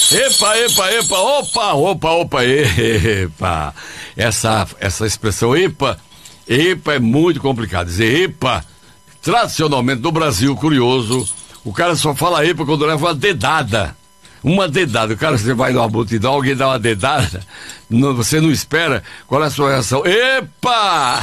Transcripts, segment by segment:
Epa, epa, epa, opa, opa, opa, epa. Essa expressão epa é muito complicado. Dizer epa, tradicionalmente no Brasil, curioso, o cara só fala epa quando leva uma dedada. Uma dedada, o cara, você vai numa multidão, alguém dá uma dedada, você não espera, qual é a sua reação? Epa!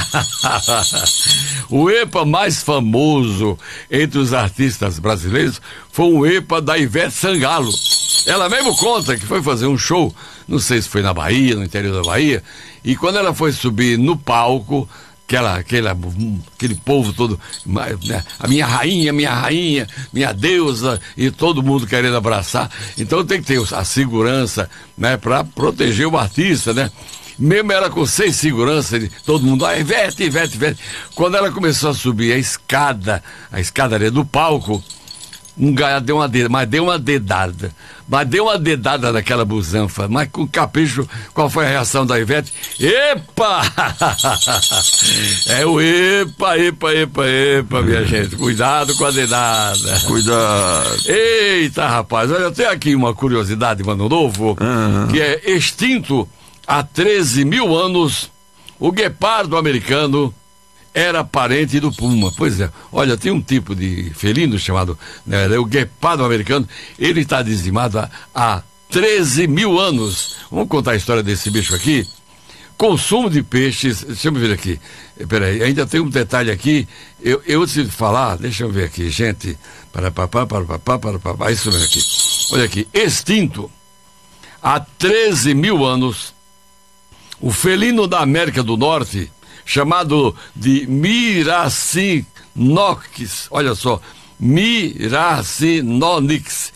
O epa mais famoso entre os artistas brasileiros foi o epa da Ivete Sangalo. Ela mesmo conta que foi fazer um show, não sei se foi na Bahia, no interior da Bahia, e quando ela foi subir no palco, aquele povo todo, a minha rainha, minha deusa, e todo mundo querendo abraçar. Então tem que ter a segurança, né, para proteger o artista, né? Mesmo ela com sem segurança, todo mundo, Ivete. Quando ela começou a subir a escadaria do palco, um gato deu uma dedada naquela busanfa, mas com capricho. Qual foi a reação da Ivete? Epa! É o epa, minha gente, cuidado com a dedada. Cuidado. Eita, rapaz, olha, eu tenho aqui uma curiosidade, Mano Novo, que é extinto há 13 mil anos, o guepardo americano era parente do puma. Pois é, olha, tem um tipo de felino chamado, né, o guepardo americano, ele está dizimado há 13 mil anos. Vamos contar a história desse bicho aqui. Consumo de peixes, deixa eu ver aqui, peraí, ainda tem um detalhe aqui, eu preciso falar, deixa eu ver aqui, gente, para isso mesmo aqui, olha aqui, extinto há 13 mil anos, o felino da América do Norte, chamado de Miracinonyx, olha só, Miracinonyx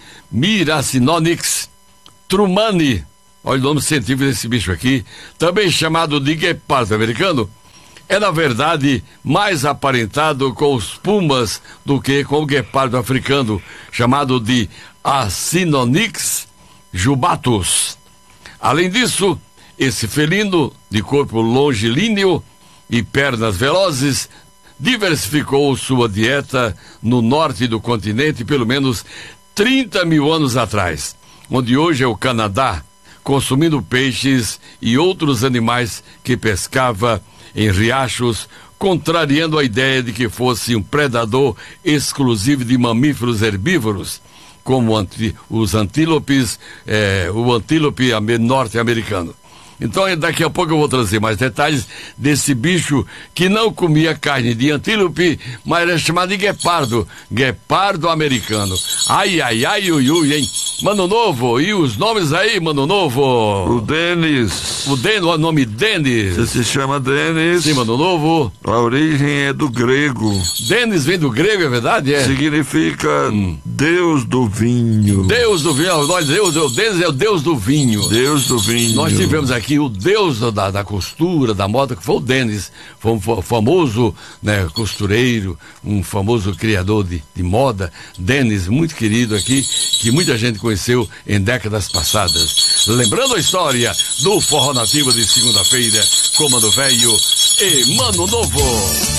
trumani, olha o nome científico desse bicho aqui, também chamado de guepardo americano, é na verdade mais aparentado com os pumas do que com o guepardo africano, chamado de Acinonyx jubatus. Além disso, esse felino de corpo longilíneo e pernas velozes diversificou sua dieta no norte do continente pelo menos 30 mil anos atrás, onde hoje é o Canadá, consumindo peixes e outros animais que pescava em riachos, contrariando a ideia de que fosse um predador exclusivo de mamíferos herbívoros, como os antílopes, o antílope norte-americano. Então daqui a pouco eu vou trazer mais detalhes desse bicho que não comia carne de antílope, mas era chamado de guepardo americano. Ai, ui, hein? Mano Novo, e os nomes aí, Mano Novo? O Denis. O nome Denis. Você se chama Denis? Sim, Mano Novo. A origem é do grego. Denis vem do grego, é verdade? É. Significa Deus do vinho. Deus do vinho, o Denis é o Deus do vinho. Deus do vinho. Nós tivemos aqui o deus da costura, da moda, que foi o Denis, foi um famoso, né, costureiro, um famoso criador de moda, Denis, muito querido aqui, que muita gente conheceu em décadas passadas. Lembrando a história do Forró Nativo de segunda-feira, com Mano Velho e Mano Novo.